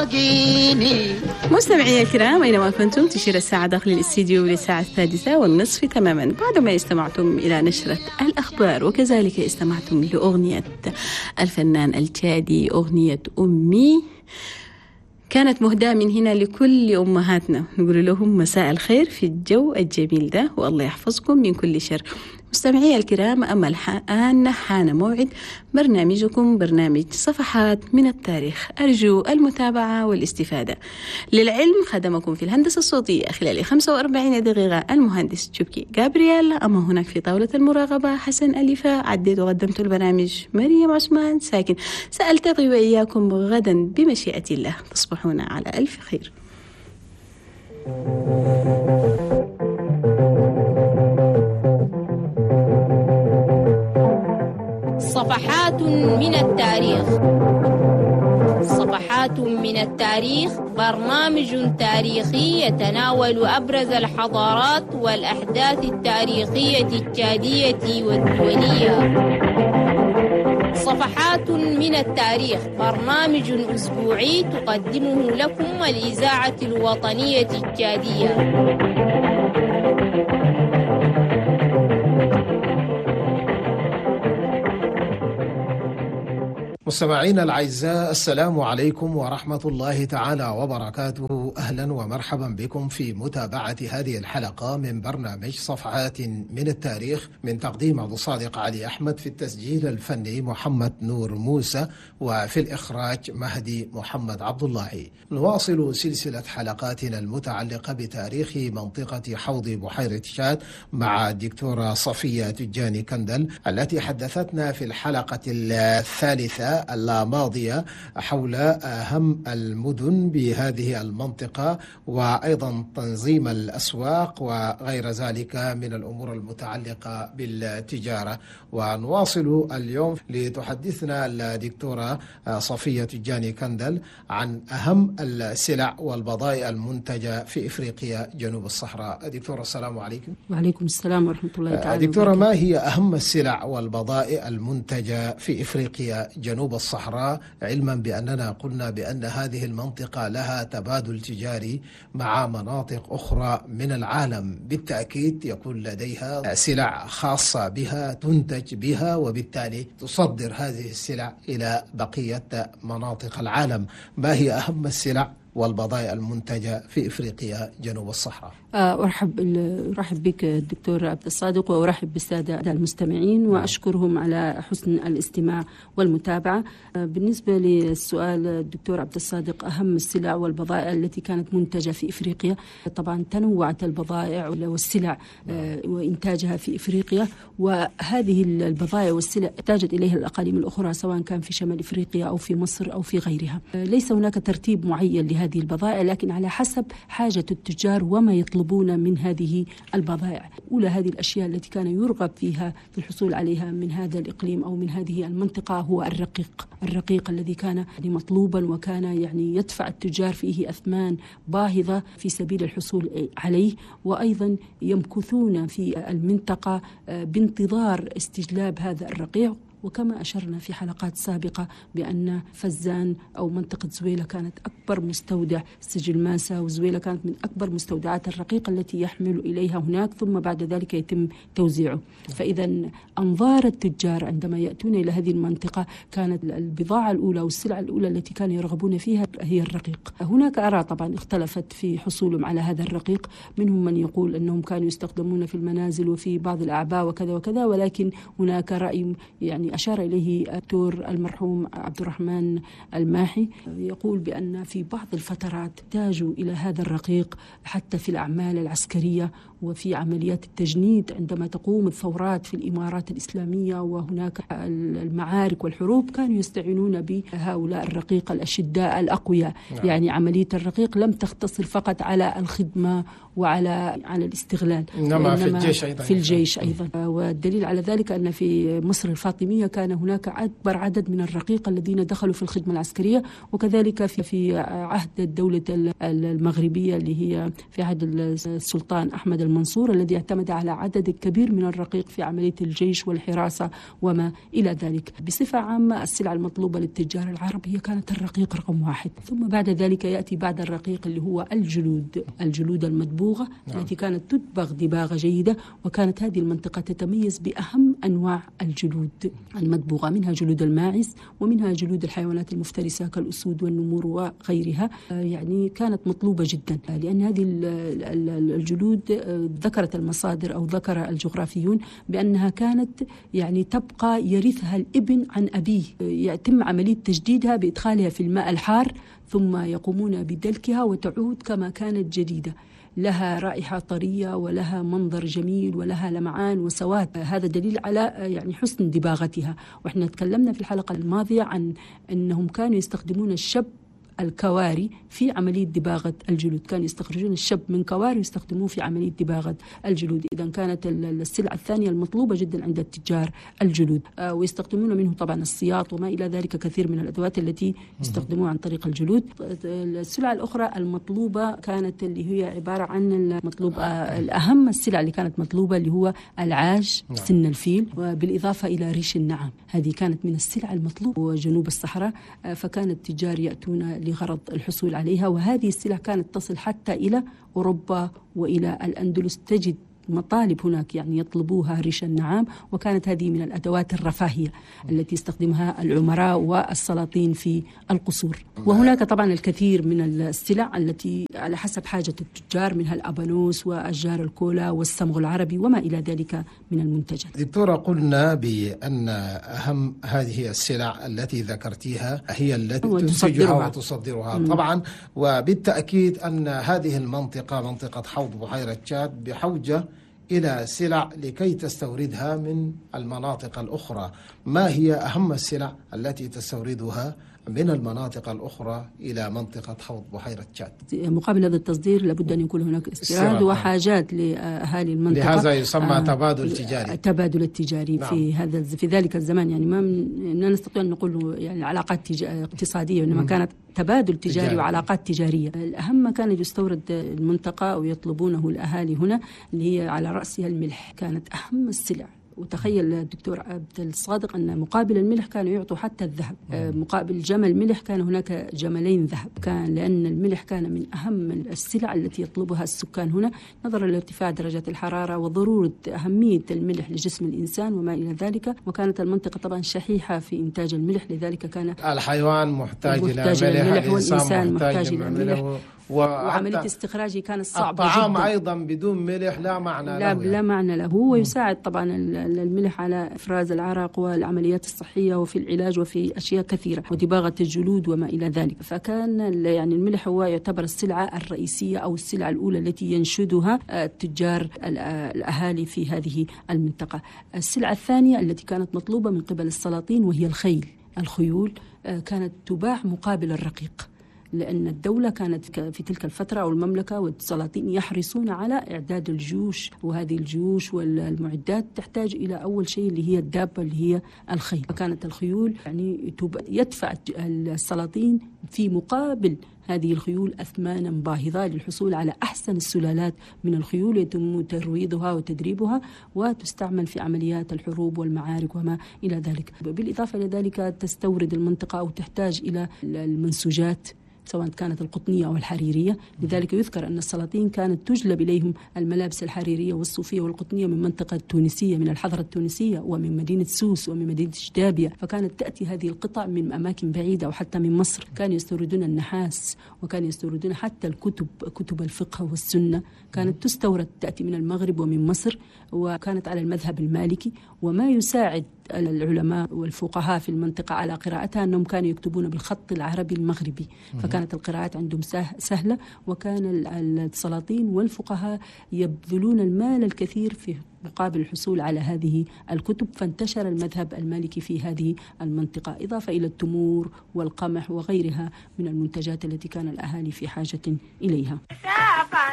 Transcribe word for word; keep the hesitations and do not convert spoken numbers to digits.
لاقيني. مستمعي الكرام أينما كنتم، تشير الساعة داخل الاستديو للساعة السادسة والنصف تماما، بعدما استمعتم إلى نشرة الأخبار، وكذلك استمعتم لأغنية الفنان التشادي أغنية أمي، كانت مهداة من هنا لكل أمهاتنا، نقول لهم مساء الخير في الجو الجميل ده، والله يحفظكم من كل شر. مستمعي الكرام، أما الآن حان موعد برنامجكم، برنامج صفحات من التاريخ، أرجو المتابعة والاستفادة. للعلم خدمكم في الهندسة الصوتية خلال خمسة وأربعين دقيقة المهندس تشوكي جابرييل، أما هناك في طاولة المراقبة حسن أليفة، عديت وقدمت البرنامج مريم عثمان ساكن. سألتقي وإياكم غدا بمشيئة الله، تصبحون على ألف خير. صفحات من التاريخ. صفحات من التاريخ برنامج تاريخي يتناول أبرز الحضارات والأحداث التاريخية التشادية والدولية. صفحات من التاريخ برنامج أسبوعي تقدمه لكم الإذاعة الوطنية التشادية. مستمعينا الأعزاء، السلام عليكم ورحمة الله تعالى وبركاته. أهلا ومرحبا بكم في متابعة هذه الحلقة من برنامج صفحات من التاريخ، من تقديم عبد الصادق علي أحمد، في التسجيل الفني محمد نور موسى، وفي الإخراج مهدي محمد عبد الله. نواصل سلسلة حلقاتنا المتعلقة بتاريخ منطقة حوض بحيرة تشاد مع الدكتورة صفية تجاني كندل، التي حدثتنا في الحلقة الثالثة الماضية حول أهم المدن بهذه المنطقة، وأيضا تنظيم الأسواق وغير ذلك من الأمور المتعلقة بالتجارة. ونواصل اليوم لتحدثنا الدكتورة صفية تجاني كندل عن أهم السلع والبضائع المنتجة في إفريقيا جنوب الصحراء. دكتورة السلام عليكم. وعليكم السلام ورحمة الله تعالى. دكتورة، ما هي أهم السلع والبضائع المنتجة في إفريقيا جنوب الصحراء، علما بأننا قلنا بأن هذه المنطقة لها تبادل تجاري مع مناطق أخرى من العالم، بالتأكيد يكون لديها سلع خاصة بها تنتج بها، وبالتالي تصدر هذه السلع إلى بقية مناطق العالم. ما هي أهم السلع والبضائع المنتجة في إفريقيا جنوب الصحراء؟ أرحب أرحب بك دكتور عبد الصادق، وأرحب بالسادة المستمعين وأشكرهم على حسن الاستماع والمتابعة. بالنسبة للسؤال الدكتور عبد الصادق، أهم السلع والبضائع التي كانت منتجة في إفريقيا، طبعا تنوعت البضائع والسلع وإنتاجها في إفريقيا، وهذه البضائع والسلع احتاجت إليها الأقاليم الأخرى سواء كان في شمال إفريقيا أو في مصر أو في غيرها. ليس هناك ترتيب معين لهذه هذه البضائع، لكن على حسب حاجة التجار وما يطلبون من هذه البضائع. أولى هذه الأشياء التي كان يرغب فيها في الحصول عليها من هذا الإقليم أو من هذه المنطقة هو الرقيق. الرقيق الذي كان يعني مطلوبا، وكان يعني يدفع التجار فيه أثمان باهظة في سبيل الحصول عليه، وأيضا يمكثون في المنطقة بانتظار استجلاب هذا الرقيق. وكما أشرنا في حلقات سابقة بأن فزان أو منطقة زويلة كانت أكبر مستودع سجل ماسا، وزويلة كانت من أكبر مستودعات الرقيق التي يحمل إليها هناك، ثم بعد ذلك يتم توزيعه. فإذا أنظار التجار عندما يأتون إلى هذه المنطقة كانت البضاعة الأولى والسلعة الأولى التي كانوا يرغبون فيها هي الرقيق. هناك آراء طبعا اختلفت في حصولهم على هذا الرقيق، منهم من يقول أنهم كانوا يستخدمون في المنازل وفي بعض الأعباء وكذا وكذا، ولكن هناك رأي يعني أشار إليه الدكتور المرحوم عبد الرحمن الماحي، يقول بأن في بعض الفترات احتاجوا إلى هذا الرقيق حتى في الأعمال العسكرية وفي عمليات التجنيد عندما تقوم الثورات في الإمارات الإسلامية وهناك المعارك والحروب، كانوا يستعينون بهؤلاء الرقيق الأشداء الأقوياء. نعم. يعني عملية الرقيق لم تختصر فقط على الخدمة وعلى على الاستغلال، إنما في الجيش أيضا. في الجيش أيضا. والدليل على ذلك أن في مصر الفاطمية الثانية كان هناك أكبر عدد من الرقيق الذين دخلوا في الخدمة العسكرية، وكذلك في في عهد الدولة المغربية اللي هي في عهد السلطان أحمد المنصور الذي اعتمد على عدد كبير من الرقيق في عملية الجيش والحراسة وما إلى ذلك. بصفة عامة السلع المطلوبة للتجار العرب هي كانت الرقيق رقم واحد، ثم بعد ذلك يأتي بعد الرقيق اللي هو الجلود، الجلود المدبوغة نعم. التي كانت تدبغ دباغة جيدة، وكانت هذه المنطقة تتميز بأهم أنواع الجلود المدبوغة، منها جلود الماعز ومنها جلود الحيوانات المفترسة كالأسود والنمور وغيرها. يعني كانت مطلوبة جدا، لأن هذه الجلود ذكرت المصادر أو ذكر الجغرافيون بأنها كانت يعني تبقى يرثها الابن عن أبيه، يتم عملية تجديدها بإدخالها في الماء الحار ثم يقومون بدلكها وتعود كما كانت جديدة، لها رائحة طرية ولها منظر جميل ولها لمعان وسواد. هذا دليل على يعني حسن دباغتها. وإحنا تكلمنا في الحلقة الماضية عن أنهم كانوا يستخدمون الشب الكواري في عملية دباغة الجلود، كانوا يستخرجون الشب من كواري ويستخدموه في عملية دباغة الجلود. إذا كانت السلعة الثانية المطلوبة جدا عند التجار الجلود، ويستخدمون منه طبعا السياط وما إلى ذلك، كثير من الأدوات التي يستخدموها عن طريق الجلود. السلعة الأخرى المطلوبة كانت اللي هي عبارة عن المطلوب الأهم، السلعة اللي كانت مطلوبة اللي هو العاج سن الفيل، وبالإضافة إلى ريش النعام. هذه كانت من السلع المطلوبة وجنوب الصحراء، فكان التجار يأتون لغرض الحصول عليها. وهذه السلع كانت تصل حتى إلى أوروبا وإلى الأندلس، تجد مطالب هناك يعني يطلبوها ريش النعام، وكانت هذه من الأدوات الرفاهية التي يستخدمها العمراء والسلاطين في القصور. وهناك طبعا الكثير من السلع التي على حسب حاجة التجار، منها الأبانوس وأشجار الكولا والصمغ العربي وما إلى ذلك من المنتجات. دكتورة، قلنا بأن أهم هذه السلع التي ذكرتيها هي التي تنتجها وتصدرها مم. طبعا، وبالتأكيد أن هذه المنطقة منطقة حوض بحيرة تشاد بحوجة إلى سلع لكي تستوردها من المناطق الأخرى. ما هي أهم السلع التي تستوردها من المناطق الأخرى إلى منطقة حوض بحيرة تشاد؟ مقابل هذا التصدير لابد أن يكون هناك استيراد وحاجات لأهالي المنطقة، لهذا يسمى آه تبادل تجاري. التبادل التجاري نعم. في هذا في ذلك الزمان يعني ما من نستطيع أن نقول يعني علاقات اقتصادية، إنما كانت تبادل تجاري, تجاري وعلاقات تجارية. الأهم ما كان يستورد المنطقة أو يطلبونه الأهالي هنا اللي هي على رأسها الملح، كانت أهم السلع. وتخيل الدكتور عبد الصادق أن مقابل الملح كانوا يعطوا حتى الذهب، مقابل جمل ملح كان هناك جملين ذهب، كان لأن الملح كان من أهم السلع التي يطلبها السكان هنا نظرا لارتفاع درجة الحرارة وضرورة أهمية الملح لجسم الإنسان وما إلى ذلك. وكانت المنطقة طبعا شحيحة في إنتاج الملح، لذلك كان الحيوان محتاج إلى الملح والإنسان محتاج إلى الملح، وعملية استخراجه كانت صعبة جدا. الطعام أيضا بدون ملح لا معنى لا له يعني. لا معنى له. ويساعد طبعا الملح على إفراز العرق والعمليات الصحية وفي العلاج وفي أشياء كثيرة ودباغة الجلود وما إلى ذلك. فكان يعني الملح هو يعتبر السلعة الرئيسية أو السلعة الأولى التي ينشدها التجار الأهالي في هذه المنطقة. السلعة الثانية التي كانت مطلوبة من قبل السلاطين وهي الخيل. الخيول كانت تباع مقابل الرقيق، لأن الدولة كانت في تلك الفترة أو المملكة والسلاطين يحرصون على إعداد الجيوش، وهذه الجيوش والمعدات تحتاج إلى أول شيء اللي هي الدابة اللي هي الخيل. فكانت الخيول يعني يدفع السلاطين في مقابل هذه الخيول أثمانا باهظة للحصول على أحسن السلالات من الخيول، يتم ترويضها وتدريبها وتستعمل في عمليات الحروب والمعارك وما إلى ذلك. بالإضافة إلى ذلك تستورد المنطقة أو تحتاج إلى المنسوجات سواء كانت القطنية أو الحريرية، لذلك يذكر أن السلاطين كانت تجلب إليهم الملابس الحريرية والصوفية والقطنية من منطقة تونسية، من الحضرة التونسية ومن مدينة سوس ومن مدينة جدابية. فكانت تأتي هذه القطع من أماكن بعيدة وحتى من مصر. كانوا يستوردون النحاس وكانوا يستوردون حتى الكتب، كتب الفقه والسنة كانت تستورد تأتي من المغرب ومن مصر، وكانت على المذهب المالكي. وما يساعد العلماء والفقهاء في المنطقة على قراءتها أنهم كانوا يكتبون بالخط العربي المغربي، فكانت القراءات عندهم سهلة، وكان السلاطين والفقهاء يبذلون المال الكثير في مقابل الحصول على هذه الكتب. فانتشر المذهب المالكي في هذه المنطقة، إضافة إلى التمور والقمح وغيرها من المنتجات التي كان الأهالي في حاجة إليها.